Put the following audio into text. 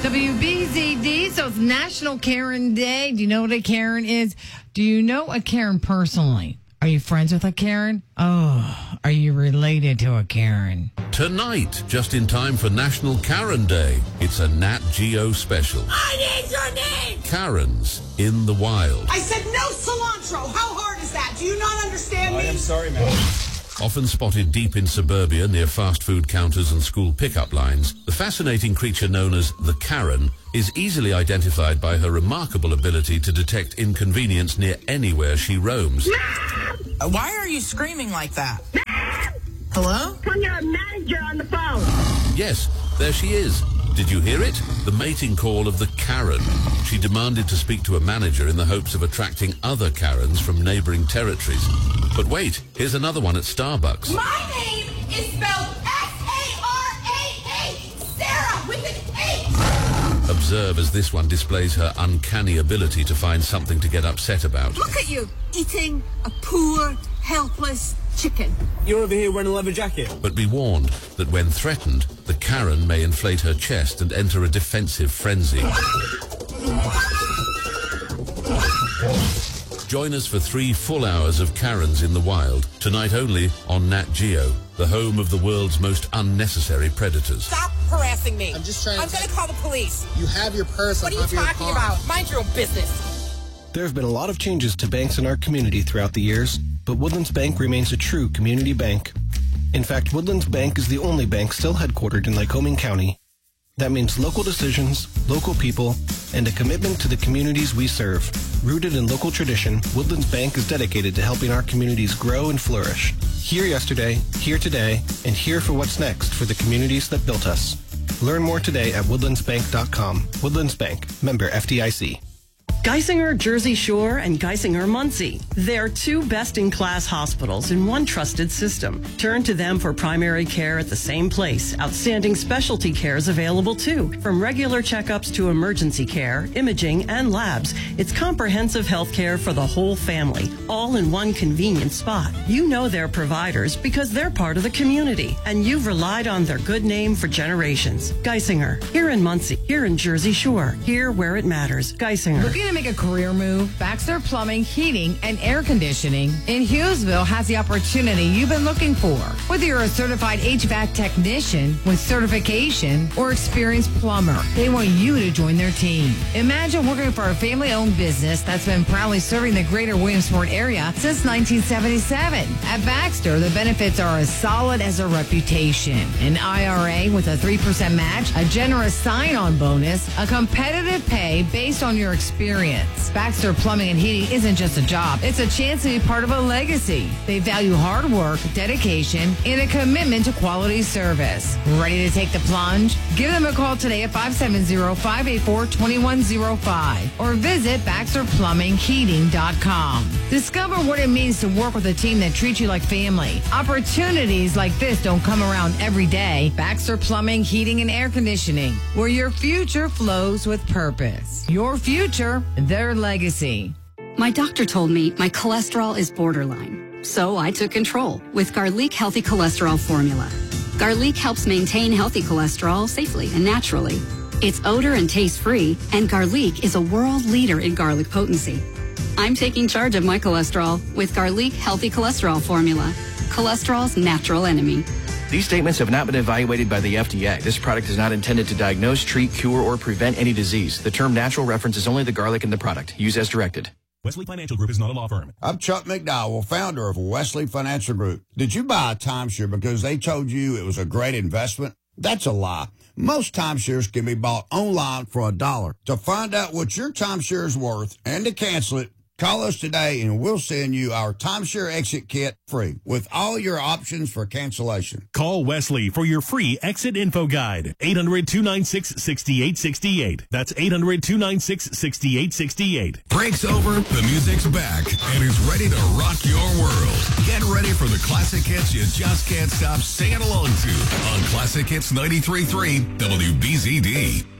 WBZD, so it's National Karen Day. Do you know what a Karen is? Do you know a Karen personally? Are you friends with a Karen? Oh, are you related to a Karen? Tonight, just in time for National Karen Day, it's a Nat Geo special. I need your name! Karens in the wild. I said no cilantro! How hard is that? Do you not understand me? I am sorry, ma'am. Often spotted deep in suburbia near fast food counters and school pickup lines, the fascinating creature known as the Karen is easily identified by her remarkable ability to detect inconvenience near anywhere she roams. Why are you screaming like that? Hello? Put your manager on the phone. Yes, there she is. Did you hear it? The mating call of the Karen. She demanded to speak to a manager in the hopes of attracting other Karens from neighboring territories. But wait, here's another one at Starbucks. My name is spelled S-A-R-A-H, Sarah with an H. Observe as this one displays her uncanny ability to find something to get upset about. Look at you, eating a poor, helpless chicken. You're over here wearing a leather jacket. But be warned that when threatened, the Karen may inflate her chest and enter a defensive frenzy. Join us for 3 full hours of Karens in the wild, tonight only on Nat Geo, the home of the world's most unnecessary predators. Stop harassing me. I'm just trying I'm going to call the police. You have your purse What on are you top of your talking car. about? Mind your own business. There have been a lot of changes to banks in our community throughout the years, but Woodlands Bank remains a true community bank. In fact, Woodlands Bank is the only bank still headquartered in Lycoming County. That means local decisions, local people, and a commitment to the communities we serve. Rooted in local tradition, Woodlands Bank is dedicated to helping our communities grow and flourish. Here yesterday, here today, and here for what's next for the communities that built us. Learn more today at woodlandsbank.com. Woodlands Bank, member FDIC. Geisinger Jersey Shore and Geisinger Muncie. They're 2 best-in-class hospitals in one trusted system. Turn to them for primary care at the same place. Outstanding specialty care is available too. From regular checkups to emergency care, imaging, and labs, it's comprehensive health care for the whole family, all in one convenient spot. You know their providers because they're part of the community, and you've relied on their good name for generations. Geisinger, here in Muncie, here in Jersey Shore, here where it matters. Geisinger. Looking to make a career move? Baxter Plumbing, Heating, and Air Conditioning in Hughesville has the opportunity you've been looking for. Whether you're a certified HVAC technician with certification or experienced plumber, they want you to join their team. Imagine working for a family-owned business that's been proudly serving the greater Williamsport area since 1977. At Baxter, the benefits are as solid as a reputation. An IRA with a 3% match, a generous sign-on bonus, a competitive pay based on your experience. Baxter Plumbing and Heating isn't just a job. It's a chance to be part of a legacy. They value hard work, dedication, and a commitment to quality service. Ready to take the plunge? Give them a call today at 570-584-2105 or visit BaxterPlumbingHeating.com. Discover what it means to work with a team that treats you like family. Opportunities like this don't come around every day. Baxter Plumbing, Heating, and Air Conditioning, where your future flows with purpose. Your future, their legacy. My doctor told me my cholesterol is borderline, so I took control with Garlic Healthy Cholesterol Formula. Garlic helps maintain healthy cholesterol safely and naturally. It's odor and taste-free, and Garlic is a world leader in garlic potency. I'm taking charge of my cholesterol with Garlic Healthy Cholesterol Formula, cholesterol's natural enemy. These statements have not been evaluated by the FDA. This product is not intended to diagnose, treat, cure, or prevent any disease. The term natural references only the garlic in the product. Use as directed. Wesley Financial Group is not a law firm. I'm Chuck McDowell, founder of Wesley Financial Group. Did you buy a timeshare because they told you it was a great investment? That's a lie. Most timeshares can be bought online for $1. To find out what your timeshare is worth and to cancel it, call us today and we'll send you our timeshare exit kit free with all your options for cancellation. Call Wesley for your free exit info guide. 800-296-6868. That's 800-296-6868. Break's over, the music's back, and is ready to rock your world. Get ready for the classic hits you just can't stop singing along to on Classic Hits 93.3 WBZD.